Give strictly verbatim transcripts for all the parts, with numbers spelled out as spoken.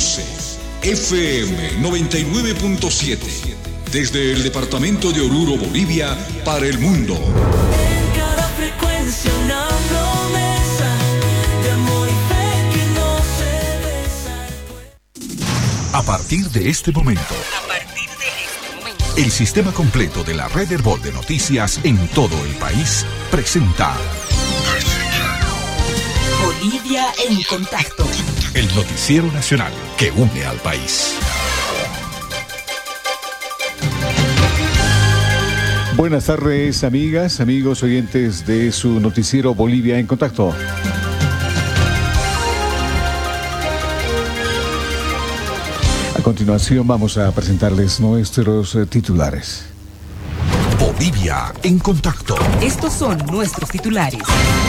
Conoce F M noventa y nueve punto siete. Desde el departamento de Oruro, Bolivia, para el mundo. En cada frecuencia una promesa de amor y fe que no se besa. A partir de este momento. A partir de este momento. El sistema completo de la red Herbol de noticias en todo el país presenta Bolivia en contacto. El noticiero nacional que une al país. Buenas tardes, amigas, amigos, oyentes de su noticiero Bolivia en contacto. A continuación vamos a presentarles nuestros eh, titulares. Bolivia en contacto. Estos son nuestros titulares.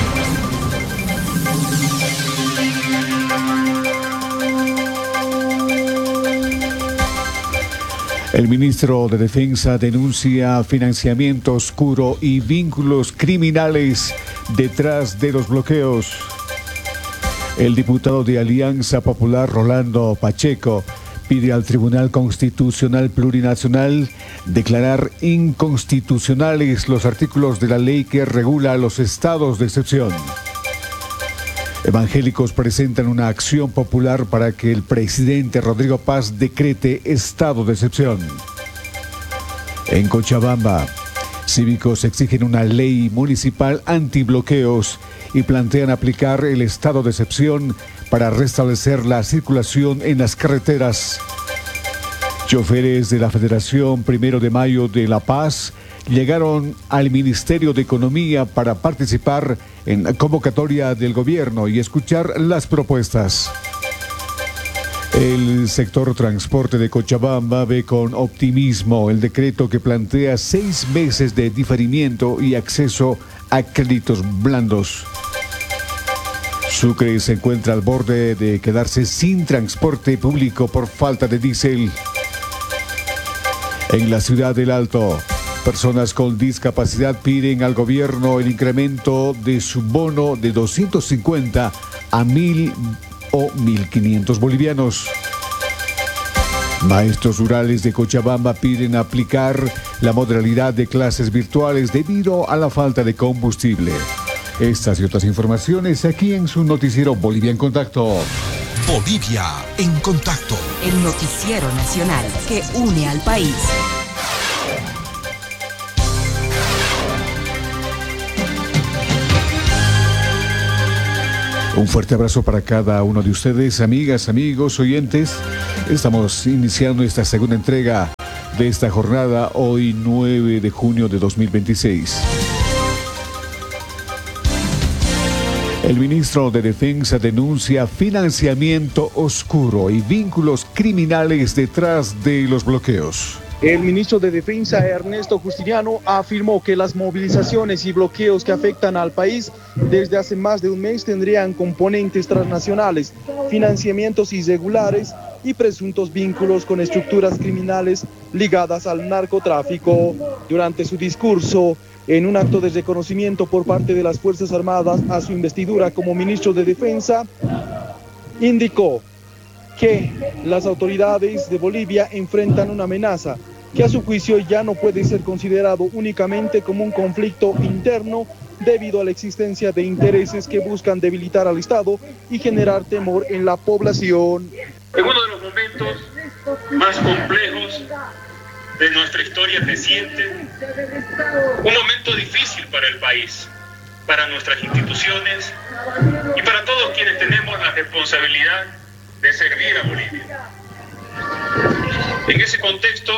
El ministro de Defensa denuncia financiamiento oscuro y vínculos criminales detrás de los bloqueos. El diputado de Alianza Popular, Rolando Pacheco, pide al Tribunal Constitucional Plurinacional declarar inconstitucionales los artículos de la ley que regula los estados de excepción. Evangélicos presentan una acción popular para que el presidente Rodrigo Paz decrete estado de excepción. En Cochabamba, cívicos exigen una ley municipal antibloqueos y plantean aplicar el estado de excepción para restablecer la circulación en las carreteras. Choferes de la Federación Primero de Mayo de La Paz llegaron al Ministerio de Economía para participar en la convocatoria del gobierno y escuchar las propuestas. El sector transporte de Cochabamba ve con optimismo el decreto que plantea seis meses de diferimiento y acceso a créditos blandos. Sucre se encuentra al borde de quedarse sin transporte público por falta de diésel. En la ciudad del Alto, personas con discapacidad piden al gobierno el incremento de su bono de doscientos cincuenta a mil o mil quinientos bolivianos. Maestros rurales de Cochabamba piden aplicar la modalidad de clases virtuales debido a la falta de combustible. Estas y otras informaciones aquí en su noticiero Bolivia en Contacto. Bolivia en contacto. El noticiero nacional que une al país. Un fuerte abrazo para cada uno de ustedes, amigas, amigos, oyentes. Estamos iniciando esta segunda entrega de esta jornada, hoy nueve de junio de dos mil veintiséis. El ministro de Defensa denuncia financiamiento oscuro y vínculos criminales detrás de los bloqueos. El ministro de Defensa, Ernesto Justiniano, afirmó que las movilizaciones y bloqueos que afectan al país desde hace más de un mes tendrían componentes transnacionales, financiamientos irregulares y presuntos vínculos con estructuras criminales ligadas al narcotráfico. Durante su discurso, en un acto de reconocimiento por parte de las Fuerzas Armadas a su investidura como ministro de Defensa, indicó que las autoridades de Bolivia enfrentan una amenaza que a su juicio ya no puede ser considerado únicamente como un conflicto interno debido a la existencia de intereses que buscan debilitar al Estado y generar temor en la población. En uno de los momentos más complejos de nuestra historia reciente, un momento difícil para el país, para nuestras instituciones y para todos quienes tenemos la responsabilidad de servir a Bolivia. En ese contexto,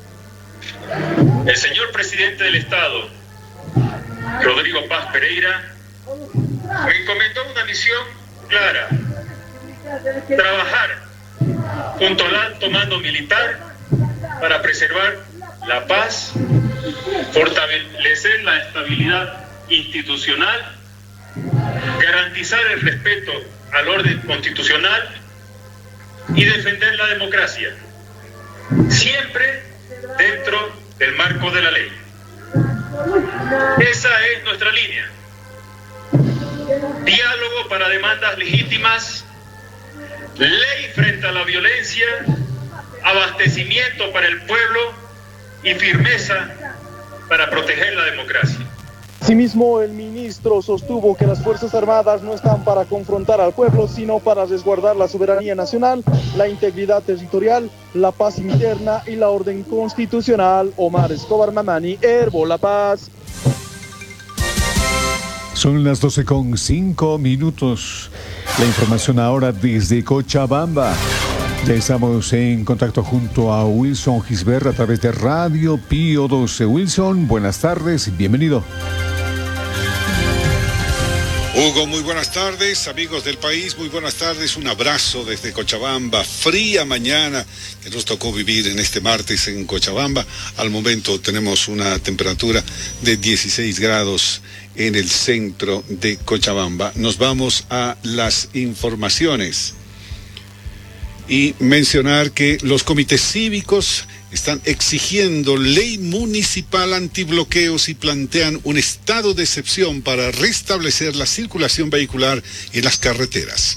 el señor presidente del Estado, Rodrigo Paz Pereira, me encomendó una misión clara: trabajar junto al alto mando militar para preservar la paz, fortalecer la estabilidad institucional, garantizar el respeto al orden constitucional y defender la democracia, siempre dentro del marco de la ley. Esa es nuestra línea. Diálogo para demandas legítimas, ley frente a la la violencia, abastecimiento para el pueblo y firmeza para proteger la democracia. Asimismo, el ministro sostuvo que las Fuerzas Armadas no están para confrontar al pueblo, sino para resguardar la soberanía nacional, la integridad territorial, la paz interna y la orden constitucional. Omar Escobar Mamani, Herbo La Paz. Son las doce con cinco minutos. La información ahora desde Cochabamba. Ya estamos en contacto junto a Wilson Gisbert a través de Radio Pío doce. Wilson, buenas tardes y bienvenido. Hugo, muy buenas tardes, amigos del país, muy buenas tardes, un abrazo desde Cochabamba, fría mañana que nos tocó vivir en este martes en Cochabamba. Al momento tenemos una temperatura de dieciséis grados en el centro de Cochabamba. Nos vamos a las informaciones y mencionar que los comités cívicos están exigiendo ley municipal antibloqueos y plantean un estado de excepción para restablecer la circulación vehicular en las carreteras.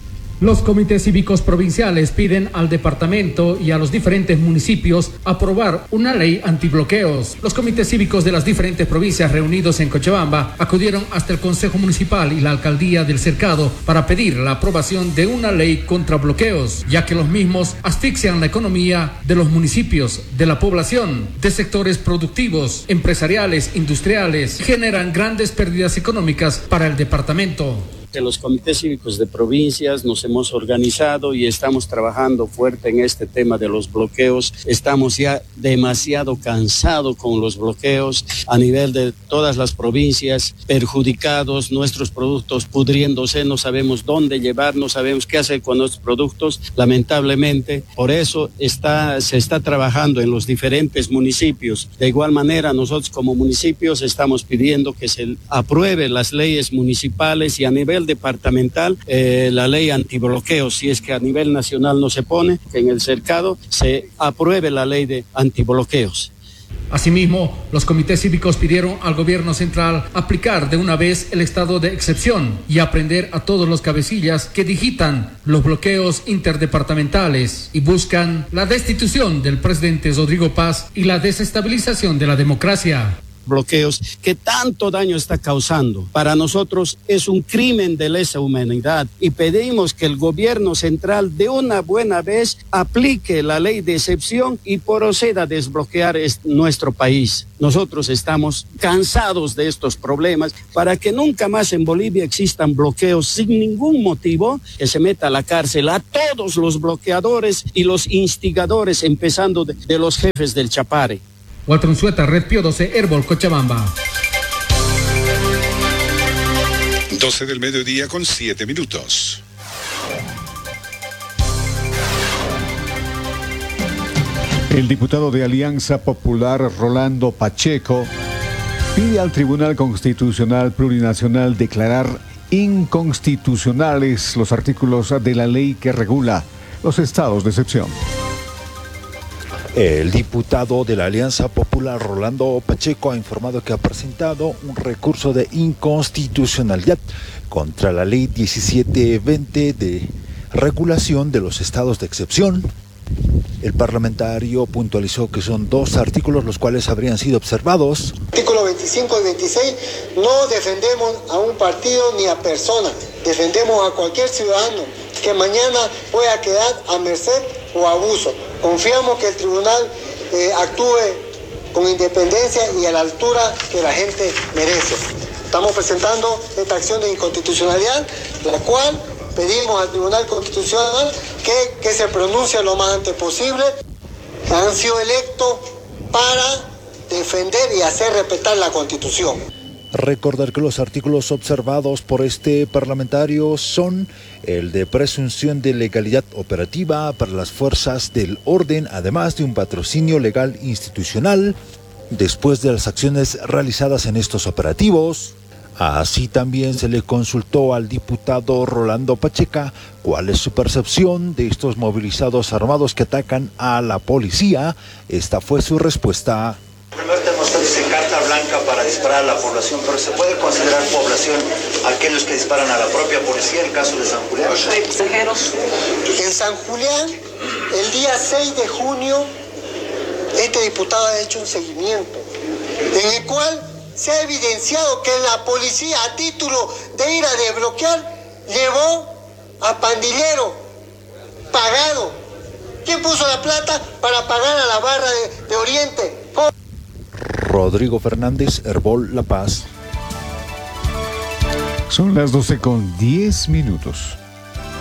Los comités cívicos provinciales piden al departamento y a los diferentes municipios aprobar una ley antibloqueos. Los comités cívicos de las diferentes provincias reunidos en Cochabamba acudieron hasta el Consejo Municipal y la Alcaldía del Cercado para pedir la aprobación de una ley contra bloqueos, ya que los mismos asfixian la economía de los municipios, de la población, de sectores productivos, empresariales, industriales, y generan grandes pérdidas económicas para el departamento. Que los comités cívicos de provincias nos hemos organizado y estamos trabajando fuerte en este tema de los bloqueos. Estamos ya demasiado cansados con los bloqueos a nivel de todas las provincias, perjudicados, nuestros productos pudriéndose, no sabemos dónde llevar, no sabemos qué hacer con nuestros productos, lamentablemente. Por eso está, se está trabajando en los diferentes municipios. De igual manera, nosotros como municipios estamos pidiendo que se aprueben las leyes municipales y a nivel departamental eh, la ley antibloqueo, si es que a nivel nacional no se pone, que en el cercado se apruebe la ley de antibloqueos. Asimismo, los comités cívicos pidieron al gobierno central aplicar de una vez el estado de excepción y aprender a todos los cabecillas que digitan los bloqueos interdepartamentales y buscan la destitución del presidente Rodrigo Paz y la desestabilización de la democracia. Bloqueos que tanto daño está causando. Para nosotros es un crimen de lesa humanidad y pedimos que el gobierno central de una buena vez aplique la ley de excepción y proceda a desbloquear nuestro país. Nosotros estamos cansados de estos problemas para que nunca más en Bolivia existan bloqueos sin ningún motivo, que se meta a la cárcel a todos los bloqueadores y los instigadores, empezando de, de los jefes del Chapare. Walter Unzueta, Red Pío doce, Herbol, Cochabamba. doce del mediodía con siete minutos. El diputado de Alianza Popular, Rolando Pacheco, pide al Tribunal Constitucional Plurinacional declarar inconstitucionales los artículos de la ley que regula los estados de excepción. El diputado de la Alianza Popular, Rolando Pacheco, ha informado que ha presentado un recurso de inconstitucionalidad contra la ley diecisiete veinte de regulación de los estados de excepción. El parlamentario puntualizó que son dos artículos los cuales habrían sido observados. Artículo veinticinco y veintiséis, no defendemos a un partido ni a personas, defendemos a cualquier ciudadano que mañana pueda quedar a merced o abuso. Confiamos que el tribunal eh, actúe con independencia y a la altura que la gente merece. Estamos presentando esta acción de inconstitucionalidad, la cual pedimos al Tribunal Constitucional que, que se pronuncie lo más antes posible. Han sido electos para defender y hacer respetar la Constitución. Recordar que los artículos observados por este parlamentario son el de presunción de legalidad operativa para las fuerzas del orden, además de un patrocinio legal institucional después de las acciones realizadas en estos operativos. Así también se le consultó al diputado Rolando Pacheco cuál es su percepción de estos movilizados armados que atacan a la policía. Esta fue su respuesta. Primero tenemos que decir carta blanca para disparar a la población, pero se puede considerar población aquellos que disparan a la propia policía, el caso de San Julián. Extranjeros. En San Julián, el día seis de junio, este diputado ha hecho un seguimiento en el cual se ha evidenciado que la policía, a título de ir a desbloquear, llevó a pandillero pagado. ¿Quién puso la plata para pagar a la barra de, de Oriente? Rodrigo Fernández, Herbol La Paz. Son las doce con diez minutos.